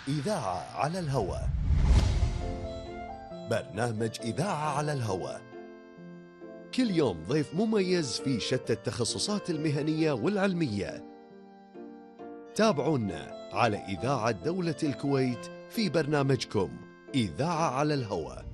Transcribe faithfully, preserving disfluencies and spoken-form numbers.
إذاعة على الهوى. برنامج إذاعة على الهوى، كل يوم ضيف مميز في شتى التخصصات المهنية والعلمية. تابعونا على إذاعة دولة الكويت في برنامجكم إذاعة على الهوى.